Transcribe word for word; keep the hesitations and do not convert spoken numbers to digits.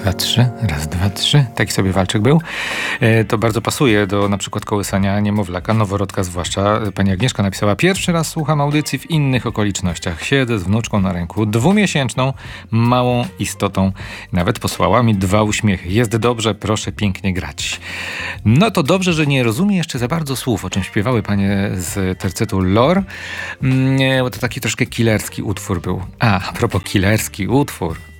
dwa, trzy, raz, dwa, trzy. Taki sobie walczyk był. E, to bardzo pasuje do na przykład kołysania niemowlaka, noworodka zwłaszcza. Pani Agnieszka napisała: pierwszy raz słucham audycji w innych okolicznościach. Siedzę z wnuczką na ręku, dwumiesięczną, małą istotą. Nawet posłała mi dwa uśmiechy. Jest dobrze, proszę pięknie grać. No to dobrze, że nie rozumie jeszcze za bardzo słów, o czym śpiewały panie z tercetu Lore. Mm, bo to taki troszkę killerski utwór był. A, a propos killerski utwór.